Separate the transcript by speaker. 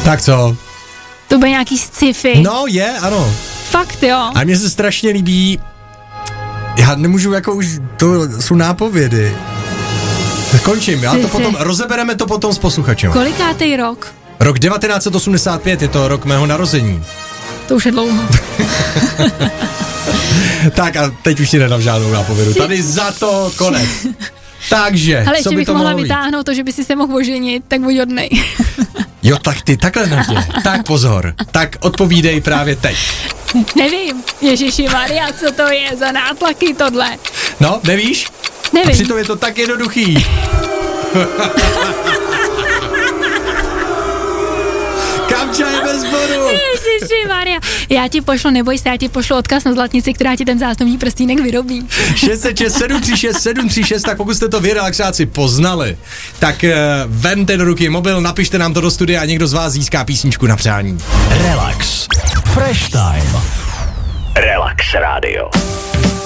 Speaker 1: Tak co?
Speaker 2: To bude nějaký sci-fi.
Speaker 1: No je, ano.
Speaker 2: Fakt jo.
Speaker 1: A mně se strašně líbí, já nemůžu jako už, to jsou nápovědy. Končím, já to potom, rozebereme to potom s posluchačem.
Speaker 2: Kolikátej rok?
Speaker 1: Rok 1985, je to rok mého narození.
Speaker 2: To už je dlouho.
Speaker 1: Tak a teď už ti nedám žádnou nápovědu, tady za to konec. Takže,
Speaker 2: ale
Speaker 1: co
Speaker 2: ještě
Speaker 1: by
Speaker 2: bych
Speaker 1: to
Speaker 2: mohla
Speaker 1: mohlo být?
Speaker 2: vytáhnout to, že by si se mohl oženit, tak buď hodnej.
Speaker 1: Jo, tak ty takhle na mě. Tak pozor, tak odpovídej právě teď.
Speaker 2: Nevím, Ježišimaria, co to je za nátlaky tohle?
Speaker 1: No, nevíš?
Speaker 2: Nevím.
Speaker 1: A přitom je to tak jednoduchý. Kamča je bez bodu.
Speaker 2: Ježišimaria. Já ti pošlu, neboj se, já ti pošlu odkaz na zlatnici, která ti ten zástupní prstínek vyrobí.
Speaker 1: 606 736 736, tak pokud jste to vy relaxáci poznali, tak vemte do ruky mobil, napište nám to do studia a někdo z vás získá písničku na přání.
Speaker 3: Relax. Fresh time. Relax Radio.